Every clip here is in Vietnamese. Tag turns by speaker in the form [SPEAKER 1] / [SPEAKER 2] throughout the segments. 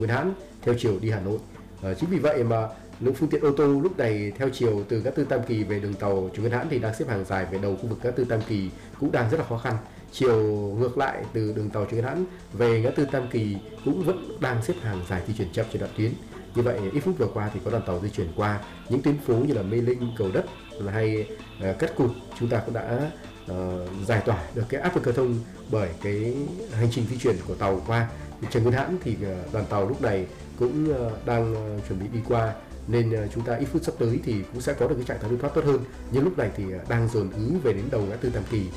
[SPEAKER 1] Nguyễn Hãn theo chiều đi Hà Nội. Chính vì vậy mà lượng phương tiện ô tô lúc này theo chiều từ ngã tư Tam Kỳ về đường tàu Trần Nguyên Hãn thì đang xếp hàng dài về đầu khu vực ngã tư Tam Kỳ cũng đang rất là khó khăn. Chiều ngược lại từ đường tàu Trần Nguyên Hãn về ngã tư Tam Kỳ cũng vẫn đang xếp hàng dài di chuyển chậm trên đoạn tuyến. Như vậy ít phút vừa qua thì có đoàn tàu di chuyển qua những tuyến phố như là Mê Linh, Cầu Đất hay Cát Cụt, chúng ta cũng đã giải tỏa được cái áp lực giao thông bởi cái hành trình di chuyển của tàu qua Trần Nguyên Hãn. Thì đoàn tàu lúc này cũng đang chuẩn bị đi qua, nên chúng ta ít phút sắp tới thì cũng sẽ có được cái trạng thái lưu thoát tốt hơn. Nhưng lúc này thì đang dồn ứ về đến đầu ngã tư Tam Kỳ.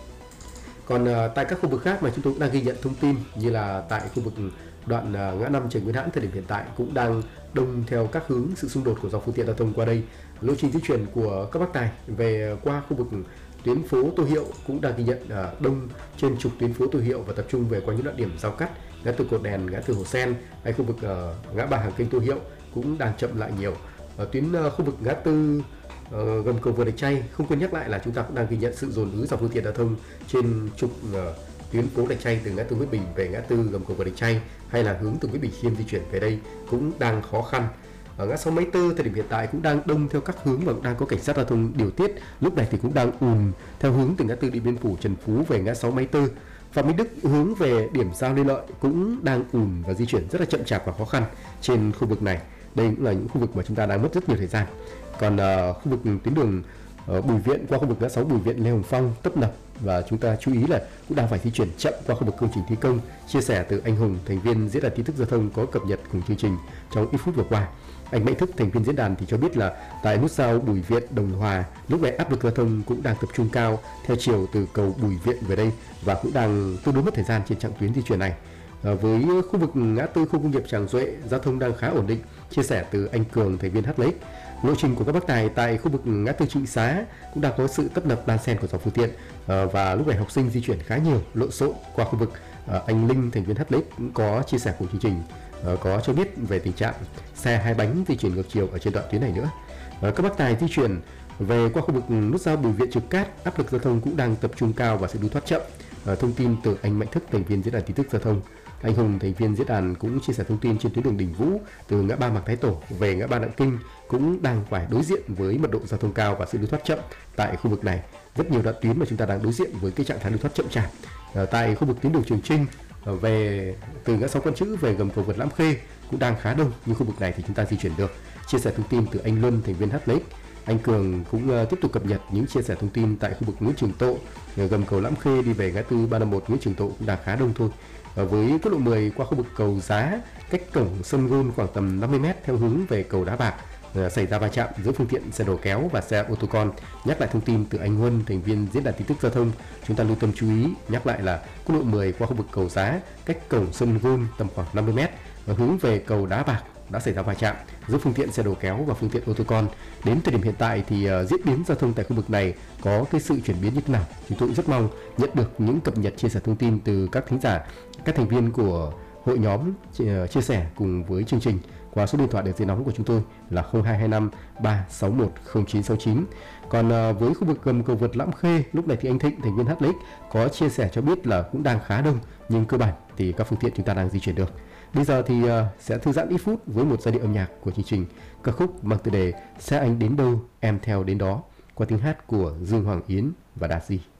[SPEAKER 1] Còn tại các khu vực khác mà chúng tôi cũng đang ghi nhận thông tin, như là tại khu vực đoạn ngã 5 Trần Nguyên Hãn, thời điểm hiện tại cũng đang đông theo các hướng sự xung đột của dòng phương tiện giao thông qua đây. Lộ trình di chuyển của các bác tài về qua khu vực tuyến phố Tô Hiệu cũng đang ghi nhận đông trên trục tuyến phố Tô Hiệu và tập trung về qua những đoạn điểm giao cắt ngã tư Cột Đèn, ngã tư Hồ Sen hay khu vực ngã ba Hàng Kênh Tô Hiệu cũng đang chậm lại nhiều. Ở tuyến khu vực ngã tư gầm cầu vượt Lạch Tray, không quên nhắc lại là chúng ta cũng đang ghi nhận sự dồn ứ dòng phương tiện giao thông trên trục tuyến phố Lạch Tray từ ngã tư Nguyễn Bình về ngã tư gầm cầu vượt Lạch Tray hay là hướng từ Nguyễn Bình Khiêm di chuyển về đây cũng đang khó khăn. Ở ngã 64 thời điểm hiện tại cũng đang đông theo các hướng và cũng đang có cảnh sát giao thông điều tiết. Lúc này thì cũng đang ùn theo hướng từ ngã tư Điện Biên Phủ, Trần Phú về ngã 64. Phạm Minh Đức hướng về điểm giao Lê Lợi cũng đang ùn và di chuyển rất là chậm chạp và khó khăn trên khu vực này. Đây cũng là những khu vực mà chúng ta đang mất rất nhiều thời gian. Còn khu vực tuyến đường Bùi Viện qua khu vực ngã 6 Bùi Viện Lê Hồng Phong tấp nập và chúng ta chú ý là cũng đang phải di chuyển chậm qua khu vực công trình thi công. Chia sẻ từ anh Hùng, thành viên diễn đàn tin tức giao thông có cập nhật cùng chương trình trong ít phút vừa qua. Anh Mạnh Thức, thành viên diễn đàn thì cho biết là tại nút giao Bùi Viện Đồng Hòa lúc này áp lực giao thông cũng đang tập trung cao theo chiều từ cầu Bùi Viện về đây và cũng đang tương đối mất thời gian trên chặng tuyến di chuyển này. Với khu vực ngã tư khu công nghiệp Tràng Duệ, giao thông đang khá ổn định. Chia sẻ từ anh Cường, thành viên HLX. Lộ trình của các bác tài tại khu vực ngã tư Trịnh Xá cũng đang có sự tấp nập đan xen của dòng phương tiện và lúc này học sinh di chuyển khá nhiều, lộn xộn qua khu vực. Anh Linh, thành viên HLX cũng có chia sẻ cùng chương trình, có cho biết về tình trạng xe hai bánh di chuyển ngược chiều ở trên đoạn tuyến này nữa. Các bác tài di chuyển về qua khu vực nút giao Bùi Viện Trực Cát, áp lực giao thông cũng đang tập trung cao và sự lưu thoát chậm. Thông tin từ anh Mạnh Thức, thành viên diễn đàn tin tức giao thông. Anh Hùng, thành viên diễn đàn cũng chia sẻ thông tin trên tuyến đường Đình Vũ từ ngã ba Mạc Thái Tổ về ngã ba Đặng Kinh cũng đang phải đối diện với mật độ giao thông cao và sự lưu thoát chậm tại khu vực này. Rất nhiều đoạn tuyến mà chúng ta đang đối diện với cái trạng thái lưu thoát chậm chạp. Tại khu vực tuyến đường Trường Trinh về từ ngã 6 Con Chữ về gầm cầu vượt Lam Khê cũng đang khá đông, nhưng khu vực này thì chúng ta di chuyển được. Chia sẻ thông tin từ anh Luân, thành viên HLX. Anh Cường cũng tiếp tục cập nhật những chia sẻ thông tin tại khu vực Nguyễn Trường Tộ gầm cầu Lam Khê đi về ngã tư 351 Nguyễn Trường Tộ cũng đang khá đông thôi. Với quốc lộ 10 qua khu vực cầu Giá cách cổng sân gôn khoảng tầm 50m theo hướng về cầu Đá Bạc xảy ra va chạm giữa phương tiện xe đầu kéo và xe ô tô con. Nhắc lại thông tin từ anh Huân, thành viên diễn đàn tin tức giao thông, chúng ta lưu tâm chú ý. Nhắc lại là quốc lộ 10 qua khu vực cầu Giá cách cổng sân gôn tầm khoảng 50m và hướng về cầu Đá Bạc đã xảy ra va chạm giữa phương tiện xe đầu kéo và phương tiện ô tô con. Đến thời điểm hiện tại thì diễn biến giao thông tại khu vực này có cái sự chuyển biến như thế nào? Chúng tôi cũng rất mong nhận được những cập nhật chia sẻ thông tin từ các thính giả, các thành viên của hội nhóm chia sẻ cùng với chương trình qua số điện thoại đường dây nóng của chúng tôi là 0225 361 0969. Còn với khu vực gầm cầu vượt Lam Khê, lúc này thì anh Thịnh, thành viên HLX có chia sẻ cho biết là cũng đang khá đông, nhưng cơ bản thì các phương tiện chúng ta đang di chuyển được. Bây giờ thì sẽ thư giãn ít phút với một giai điệu âm nhạc của chương trình, ca khúc mang tựa đề Xe Anh Đến Đâu Em Theo Đến Đó qua tiếng hát của Dương Hoàng Yến và Đạt Di.